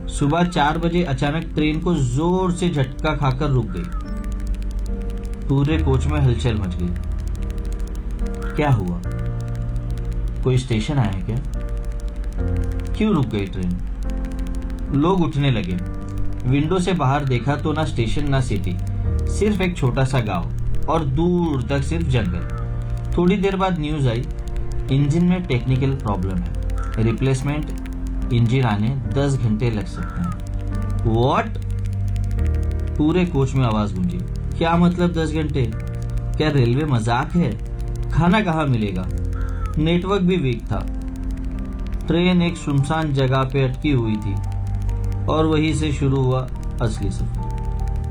सुबह 4 बजे अचानक ट्रेन को जोर से झटका खाकर रुक गई। पूरे कोच में हलचल मच गई। क्या हुआ? कोई स्टेशन आया क्या? क्यों रुक गई ट्रेन? लोग उठने लगे। विंडो से बाहर देखा तो ना स्टेशन ना सिटी, सिर्फ एक छोटा सा गांव और दूर तक सिर्फ जंगल। थोड़ी देर बाद न्यूज आई, इंजन में टेक्निकल प्रॉब्लम है, रिप्लेसमेंट इंजन आने 10 घंटे लग सकते हैं। व्हाट? पूरे कोच में आवाज गूंजी। क्या मतलब 10 घंटे? क्या रेलवे मजाक है? खाना कहाँ मिलेगा? नेटवर्क भी वीक था। ट्रेन एक सुनसान जगह पे अटकी हुई थी और वहीं से शुरू हुआ असली सफर।